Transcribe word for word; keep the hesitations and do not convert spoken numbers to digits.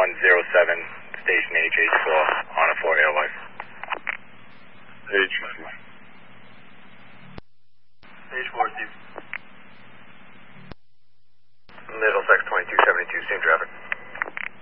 one zero seven, station H H four, on a four airlife. H four. H four, Steve. Middlesex twenty-two seventy-two, same traffic.